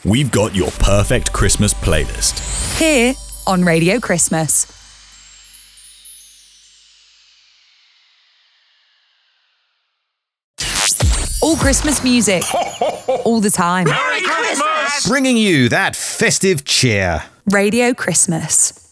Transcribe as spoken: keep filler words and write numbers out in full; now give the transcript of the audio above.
we've got your perfect Christmas playlist. Here on Radio Christmas. All Christmas music, all the time. Merry Christmas! Bringing you that festive cheer. Radio Christmas.